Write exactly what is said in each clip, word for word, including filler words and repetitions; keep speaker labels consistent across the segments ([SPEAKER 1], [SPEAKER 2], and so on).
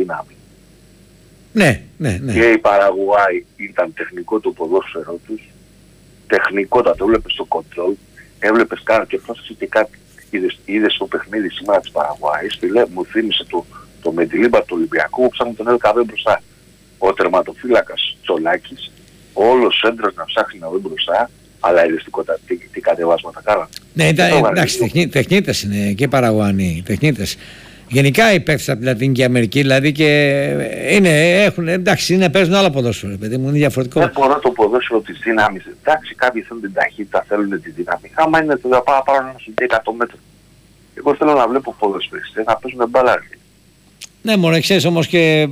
[SPEAKER 1] δύναμη.
[SPEAKER 2] Ναι, ναι, ναι.
[SPEAKER 1] Και η Παραγουάη ήταν τεχνικό το ποδόσφαιρο τους, τεχνικότατο, έβλεπες το κοντρόλ, έβλεπες κάτι και πρόσθεσε και κάτι. Είδες, είδες το παιχνίδι σήμερα της Παραγουάης, φίλε, μου θύμισε το, το Μεντιλίμπα του Ολυμπιακού που ψάχνει τον ΕΛΚΑΒ μπροστά. Ο τερματοφύλακας Τσολάκης, όλος ο έντρος να ψάχνει να βρει μπροστά, αλλά είδες τι, τι κατεβάσματα κάνανε.
[SPEAKER 2] Ναι, ήταν, εντάξει, τεχνί, τεχνίτες είναι και Παραγουάνοι, τεχνίτες. Γενικά οι παίκτες από τη Λατινική Αμερική, δηλαδή και είναι, έχουν, εντάξει, είναι, παίζουν άλλα ποδόσφαιρα, παιδί μου, είναι διαφορετικό.
[SPEAKER 1] Δεν μπορώ το ποδόσφαιρο της δύναμης. Εντάξει, κάποιοι θέλουν την ταχύτητα, θέλουν τη δύναμη. Άμα είναι το πάω πάνω να σου πει εκατό μέτρα. Εγώ θέλω να βλέπω ποδοσφαιριστές να παίζουν μπάλα.
[SPEAKER 2] Ναι, μωρέ, ξέρεις όμως και...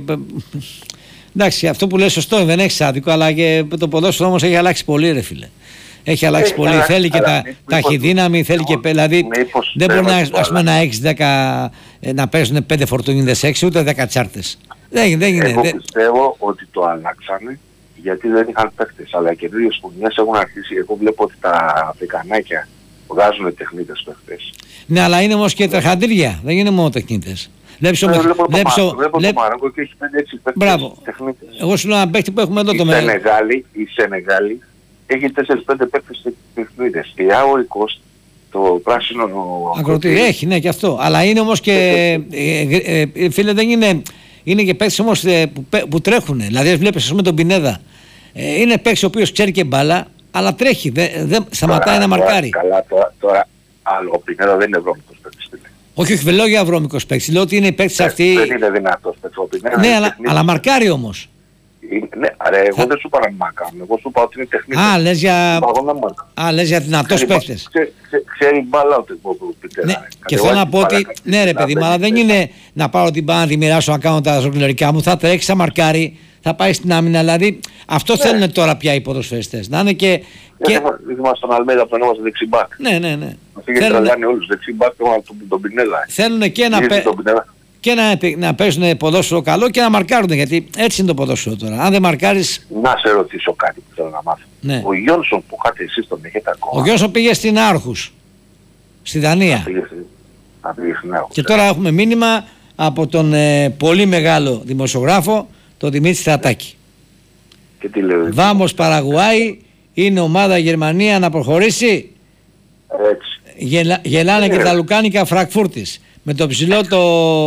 [SPEAKER 2] Εντάξει, αυτό που λες σωστό, δεν έχεις άδικο, αλλά και το ποδόσφαιρο όμως έχει αλλάξει πολύ, ρε φίλε. Έχει αλλάξει έχει πολύ, αλλάξει, θέλει και τα ταχυδύναμη, θέλει και δηλαδή μήπως, δεν μπορεί να, ας πούμε, να έχεις δέκα, να παίζουν πέντε φορτούνιδες έξι, ούτε δέκα τσάρτες. Δεν, δεν
[SPEAKER 1] Εγώ
[SPEAKER 2] δεν...
[SPEAKER 1] πιστεύω ότι το αλλάξανε γιατί δεν είχαν παίκτες, αλλά οι καινούριες φουνιές έχουν αρχίσει. Εγώ βλέπω ότι τα αφρικανάκια βγάζουν τεχνίτες παίκτες.
[SPEAKER 2] Ναι, αλλά είναι όμως και τρεχαντήρια, δεν είναι μόνο τεχνίτες. Βλέπεις
[SPEAKER 1] ο, βλέπω
[SPEAKER 2] βλέπεις
[SPEAKER 1] το, βλέπω βλέπ... το Μαρόκο και έχει πέντε έξι παίκτες τεχνίτες.
[SPEAKER 2] Εγώ σου λέω ένα παίκτη που έχουμε εδώ
[SPEAKER 1] η
[SPEAKER 2] το μέλλον.
[SPEAKER 1] Η Σενεγάλη έχει τέσσερα πέντε παίκτες τεχνίτες. Η Άουρι Κόστ, το πράσινο
[SPEAKER 2] ακροτήρι έχει, ναι, και αυτό. Αλλά είναι όμως και ε, ε, ε, φίλε, δεν είναι, είναι και παίκτες όμως ε, που, που τρέχουν. Δηλαδή βλέπεις, ας πούμε, τον Πινέδα. Ε, είναι παίκτης ο οποίος ξέρει και μπάλα, αλλά τρέχει, δεν δε, σταματάει να μαρκάρει.
[SPEAKER 1] Καλά, τώρα, τώρα άλλο, ο Πινέδα δεν είναι βρώμικος παίκτης.
[SPEAKER 2] Όχι, όχι, δεν λέω για βρώμικος παίκτης, λέω ότι είναι παίκτης
[SPEAKER 1] ε,
[SPEAKER 2] αυτή...
[SPEAKER 1] Δεν είναι δυνατός παίκτης ο Πινέδα.
[SPEAKER 2] Ναι, αλλά, αλλά μαρκάρει όμως.
[SPEAKER 1] Ναι, άρα εγώ θα... δεν σου είπα να μαρκάρουν, εγώ σου είπα ότι είναι τεχνίτες.
[SPEAKER 2] Α, λες για, Α, λες για δυνατός παίκτης.
[SPEAKER 1] Ξέρει μπάλα ότι Πινέδα.
[SPEAKER 2] Ναι, και θέλω να πω ότι, ναι ρε παιδί μου, αλλά δεν είναι να πάρω την μπάλα να τη μοιράσω να κάνω τα ζωγκλερικά μου, θα τρέξει, θα μαρκάρει, θα πάει στην άμυνα, δηλαδή αυτό θέλουν τώρα πια οι ποδοσφαιριστές, να είναι και...
[SPEAKER 1] Είμαστε στον Αλμέιδα που τον έβαζε δεξιμπάκ.
[SPEAKER 2] Ναι, ναι, ναι.
[SPEAKER 1] Μας είχε τρελάνει όλους δεξιμπάκ τον Πινέδα.
[SPEAKER 2] Θέλουν και να και να, να παίζουν ποδόσφαιρο καλό και να μαρκάρουν, γιατί έτσι είναι το ποδόσφαιρο τώρα. Αν δεν μαρκάρεις...
[SPEAKER 1] Να σε ρωτήσω κάτι που θέλω να μάθω.
[SPEAKER 2] Ναι.
[SPEAKER 1] Ο Γιόνσον που είχατε εσείς τον έχετε ακόμα.
[SPEAKER 2] Ο Γιόνσον πήγε στην Άρχους, στη Δανία.
[SPEAKER 1] Να πήγε, να πήγε στην Άρχους.
[SPEAKER 2] Και τώρα έχουμε μήνυμα από τον ε, πολύ μεγάλο δημοσιογράφο, τον Δημήτρη Στρατάκη.
[SPEAKER 1] Και τι λέει?
[SPEAKER 2] Βάμος Παραγουάη, είναι ομάδα Γερμανία να προχωρήσει.
[SPEAKER 1] Έτσι.
[SPEAKER 2] Γελα, γελάνε και τα λουκάνικα Φραγκφούρτης. Με το ψηλό το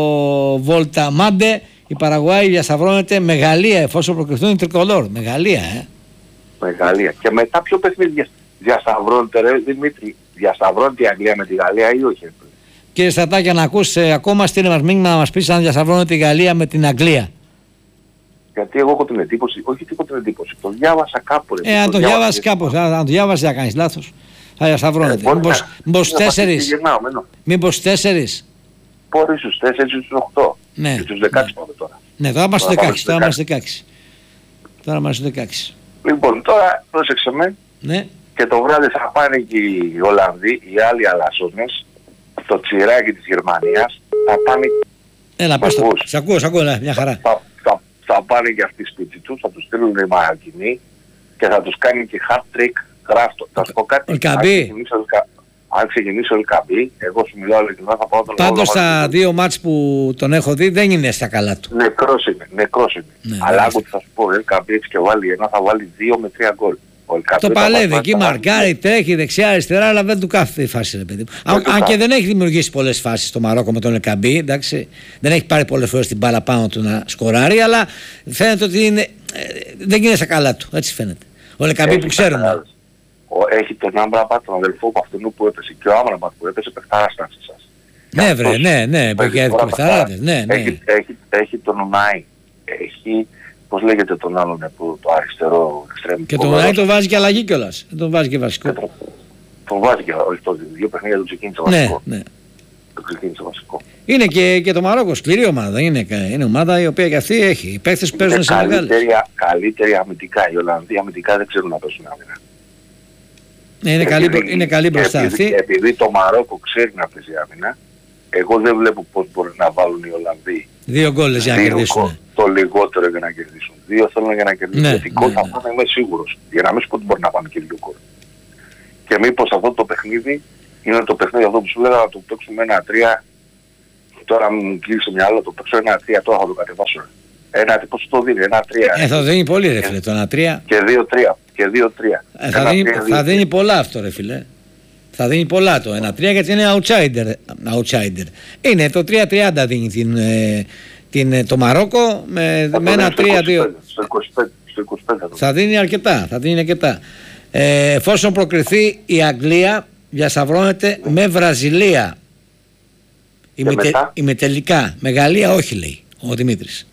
[SPEAKER 2] Βολταμάντε η Παραγουάη διασταυρώνεται με Γαλλία εφόσον προκριθούν οι τρικολόρ. Με Γαλλία, ε.
[SPEAKER 1] Με Γαλλία. Και μετά ποιο παιχνίδι διασταυρώνεται, ρε Δημήτρη? Διασταυρώνεται η Αγγλία με τη Γαλλία ή όχι?
[SPEAKER 2] Κύριε Στρατάκη, να ακούσει ε, ακόμα, στείλε μας μήνυμα να μας πεις αν διασταυρώνεται η Γαλλία με την Αγγλία.
[SPEAKER 1] Γιατί εγώ έχω την εντύπωση, όχι τι έχω την εντύπωση, το διάβασα κάπου. Ρε,
[SPEAKER 2] ε, αν το διάβασες κάπου, αν το διάβασες θα κάνεις λάθος. Θα διασταυρώνεται. Ε, μήπως, μήπως τέσσερις. Μήπως τέσσερις.
[SPEAKER 1] Μπορεί στους τέσσερις ή στους οκτώ.
[SPEAKER 2] Ναι.
[SPEAKER 1] Και στους δεκαέξι πάμε τώρα.
[SPEAKER 2] Ναι, τώρα είμαστε δεκαέξι. Τώρα είμαστε δεκαέξι. Τώρα είμαστε δεκαέξι.
[SPEAKER 1] Λοιπόν, τώρα πρόσεξε με.
[SPEAKER 2] Ναι.
[SPEAKER 1] Και το βράδυ θα πάνε και οι Ολλανδοί, οι άλλοι αλασσόνες, το τσιράκι της Γερμανίας, θα πάνε...
[SPEAKER 2] Έλα, πες το. Σ' ακούω, σ' ακούω, μια χαρά.
[SPEAKER 1] Θα, θα, θα πάνε και αυτοί σπίτι τους, θα τους στείλουν οι Μαρακινοί και θα τους κάνει και hat-trick γράφτο. Θα σου πω κάτι. Αν ξεκινήσει ο Ελκαμπή, εγώ σου μιλάω ειλικρινά, θα πάω τον λόγο.
[SPEAKER 2] Πάντως στα δύο μάτς που τον έχω δει δεν είναι στα καλά του.
[SPEAKER 1] Νεκρός είναι, νεκρός είναι. Ναι, αλλά άκου τι θα σου πω, ο Ελκαμπή έτσι και βάλει ένα, θα βάλει δύο με τρία γκολ.
[SPEAKER 2] Το παλεύει εκεί, μαρκάρει, τρέχει δεξιά, αριστερά, αλλά δεν του κάθεται η φάση, ρε παιδί μου. Αν, αν και δεν έχει δημιουργήσει πολλές φάσεις στο Μαρόκο με τον Ελκαμπή, εντάξει. Δεν έχει πάρει πολλές φορές την μπάλα πάνω του να σκοράρει, αλλά φαίνεται ότι είναι, δεν είναι στα καλά του. Έτσι φαίνεται. Ο Ελκαμπή που ξέρουμε.
[SPEAKER 1] Έχει τον Άμπραμπατ, τον αδελφό από αυτού που έπεσε. Και ο Άμπραμπατ που έπεσε παιχτάρα στα σας.
[SPEAKER 2] Ναι, βρε, ναι, ναι, παιχταράδες, ναι, ναι.
[SPEAKER 1] Έχει, έχει, έχει τον Ουνάι, έχει, πώς λέγεται τον άλλον που το αριστερό εξτρέμι.
[SPEAKER 2] Και τον Ουνάι τον βάζει και αλλαγή κιόλας, δεν τον βάζει και βασικό.
[SPEAKER 1] Τον, τον βάζει και, όχι το δύο παιχνίδια του ξεκίνησε βασικό.
[SPEAKER 2] Ναι, ναι.
[SPEAKER 1] Το ξεκίνησε βασικό.
[SPEAKER 2] Είναι και, και το Μαρόκο, σκληρή ομάδα, είναι, είναι ομάδα η οποία και αυτή έχει. Οι παίκτες που παίζουν σε μεγάλες.
[SPEAKER 1] Καλύτερη αμυντικά, οι Ολλανδοί αμυντικά δεν ξέρουν να παίζουν άμυνα.
[SPEAKER 2] Ναι, είναι,
[SPEAKER 1] επειδή,
[SPEAKER 2] καλή, είναι καλή μπροστά
[SPEAKER 1] επειδή,
[SPEAKER 2] αυτή.
[SPEAKER 1] Επειδή το Μαρόκο ξέρει να παίζει άμυνα, εγώ δεν βλέπω πώς μπορεί να βάλουν οι Ολλανδοί.
[SPEAKER 2] Δύο γκόλες για να κερδίσουν.
[SPEAKER 1] Το λιγότερο για να κερδίσουν. Δύο θέλουν για να κερδίσουν.
[SPEAKER 2] Ναι,
[SPEAKER 1] γιατί γκολ
[SPEAKER 2] ναι,
[SPEAKER 1] θα
[SPEAKER 2] ναι.
[SPEAKER 1] πάνε, είμαι σίγουρος. Για να μην σου πω ότι μπορεί να πάνε και λίγο γκολ. Και μήπως αυτό το παιχνίδι είναι το παιχνίδι αυτό που σου λέγα να το παίξουμε ένα τρία τώρα μου κλείσει το μυαλό το παίξω ένα τρία, τώρα θα το κατεβάσω. Ένα πόσο το δίνει, ένα τρία.
[SPEAKER 2] Ε, θα δίνει πολύ ρε φίλε το ένα τρία.
[SPEAKER 1] Και δύο τρία. Και δύο τρία.
[SPEAKER 2] Ε, θα, δίνει, τρία, θα δίνει πολλά αυτό ρε φίλε. Θα δίνει πολλά το ένα τρία γιατί είναι outsider. outsider. Είναι το τρία τριάντα δίνει την, την, το Μαρόκο με, με ένα τρία δύο.
[SPEAKER 1] Στο είκοσι πέντε. Στο είκοσι πέντε
[SPEAKER 2] θα δίνει αρκετά. Θα δίνει αρκετά. Ε, εφόσον προκριθεί η Αγγλία διασταυρώνεται με Βραζιλία. Ημιτε, ημιτελικά. Με Γαλλία όχι λέει ο Δημήτρης.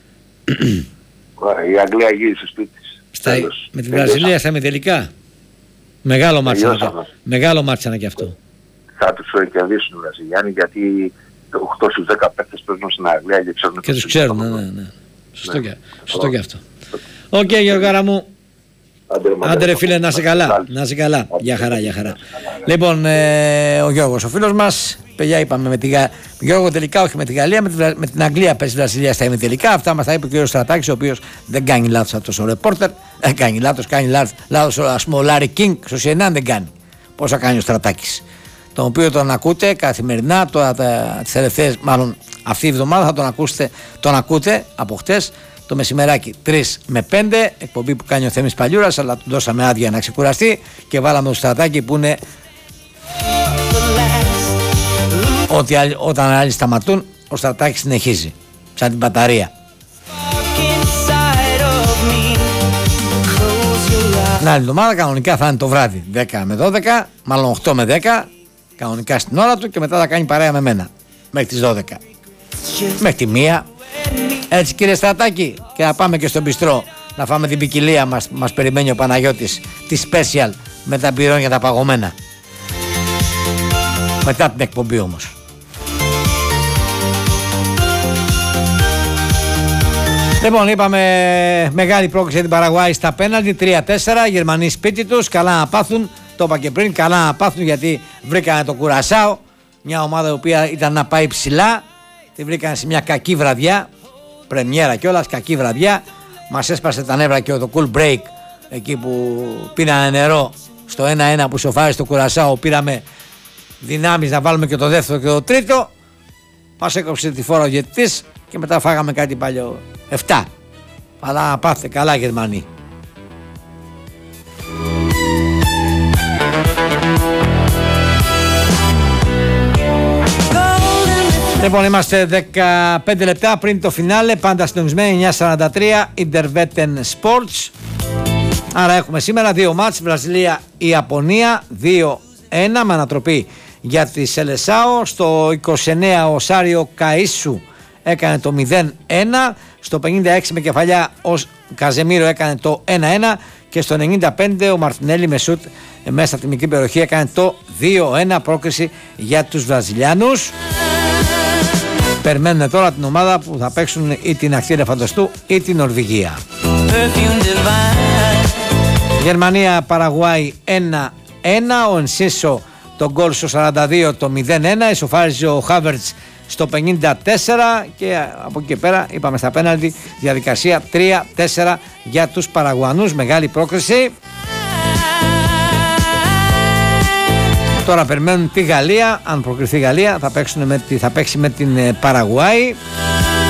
[SPEAKER 1] Η Αγγλία γύρισε σπίτι της.
[SPEAKER 2] Με τη Βραζιλία στα ημιτελικά. Μεγάλο μάτσα. Μεγάλο μάτσα και αυτό.
[SPEAKER 1] Θα τους κερδίσουν οι Βραζιλιάνοι γιατί οκτώ στους δέκα παίκτες παίζουν στην Αγγλία και ξέρουν.
[SPEAKER 2] Και τους ξέρουν, ναι, ναι, ναι. Σωστό, ναι. Και, σωστό και αυτό. Οκ, okay, Γιώργαρα μου. Άντε ρε φίλε, να είσαι καλά. Να είσαι καλά. Για χαρά, για χαρά. Λοιπόν, ε, ο Γιώργος, ο φίλος μας, παιδιά είπαμε με τη Γαλλία. Γιώργο τελικά όχι με τη Γαλλία, με, τη, με την Αγγλία παίζει η Βραζιλία στα ημιτελικά. Αυτά μας τα είπε ο κ. Στρατάκης, ο οποίος δεν κάνει λάθος αυτός ο ρεπόρτερ. Δεν κάνει λάθος, κάνει λάθος. Λάθος ας πούμε ο Λάρι Κίνγκ, στο Σι Εν Εν δεν κάνει. Πόσα κάνει ο Στρατάκης. Τον οποίο τον ακούτε καθημερινά, τώρα τις τελευταίες, μάλλον αυτή η εβδομάδα θα τον ακούσετε, τον ακούτε από χτες. Το μεσημεράκι τρεις με πέντε, εκπομπή που κάνει ο Θέμης Παλιούρας, αλλά του δώσαμε άδεια να ξεκουραστεί και βάλαμε το Στρατάκι που είναι ότι όταν άλλοι σταματούν ο Στρατάκης συνεχίζει σαν την μπαταρία. Την άλλη εβδομάδα κανονικά θα είναι το βράδυ δέκα με δώδεκα, μάλλον οκτώ με δέκα, κανονικά στην ώρα του και μετά θα κάνει παρέα με μένα μέχρι τις δώδεκα μέχρι τη μία. Έτσι κύριε Στρατάκη, και να πάμε και στον μπιστρό να φάμε την ποικιλία μας που μας περιμένει ο Παναγιώτης, τη special με τα μπυρόνια τα παγωμένα. Μετά την εκπομπή όμως. Λοιπόν, είπαμε μεγάλη πρόκληση για την Παραγουάη στα πέναλτι, τρία τέσσερα, Γερμανοί σπίτι τους, καλά να πάθουν, το είπα και πριν, καλά να πάθουν γιατί βρήκανε το Κουρασάο, μια ομάδα η οποία ήταν να πάει ψηλά, τη βρήκανε σε μια κακή βραδιά, πρεμιέρα κιόλας, κακή βραδιά, μας έσπασε τα νεύρα και το cool break, εκεί που πίνανε νερό στο ένα ένα που σοφάρει στο Κουρασάο, πήραμε δυνάμεις να βάλουμε και το δεύτερο και το τρίτο, μας έκοψε τη φόρα ο διαιτητής και μετά φάγαμε κάτι παλιό. εφτά. Αλλά να πάθε καλά Γερμανοί. Λοιπόν, είμαστε δεκαπέντε λεπτά πριν το φινάλε, πάντα συντονισμένοι εννιά σαράντα τρία Interwetten Sports. Άρα έχουμε σήμερα δύο μάτς, Βραζιλία-Ιαπωνία δύο ένα με ανατροπή για τη Σελεσάο. Στο είκοσι εννέα ο Σάριο Καΐσου έκανε το μηδέν ένα, στο πενήντα έξι με κεφαλιά ο Καζεμίρο έκανε το ένα ένα και στο ενενήντα πέντε ο Μαρτινέλη με σουτ μέσα από τη μικρή περιοχή έκανε το δύο ένα, πρόκριση για τους Βραζιλιάνους. Περιμένουν τώρα την ομάδα που θα παίξουν ή την Ακτή Φανταστού ή την Νορβηγία. Γερμανία Παραγουάη ένα ένα, ο Ενσίσο το γκολ στο σαράντα δύο, το μηδέν ένα, ισοφάριζε ο Χάβερτς στο πενήντα τέσσερα και από εκεί και πέρα είπαμε στα πέναλτι διαδικασία τρία τέσσερα για τους Παραγουανούς, μεγάλη πρόκριση. Τώρα περιμένουν τη Γαλλία, αν προκριθεί η Γαλλία θα, με, θα παίξει με την Παραγουάη.